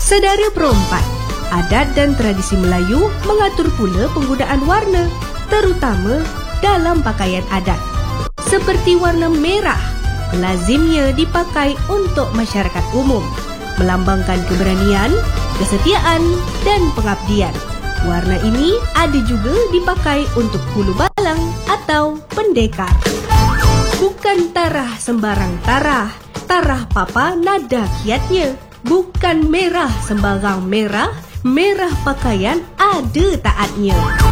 Saudara perempat, adat dan tradisi Melayu mengatur pula penggunaan warna, terutama dalam pakaian adat. Seperti warna merah, lazimnya dipakai untuk masyarakat umum, melambangkan keberanian, kesetiaan dan pengabdian. Warna ini ada juga dipakai untuk hulu balang atau pendekar. Bukan tarah sembarang tarah, tarah papa nada kiatnya. Bukan merah sembarang merah, merah pakaian ada taatnya.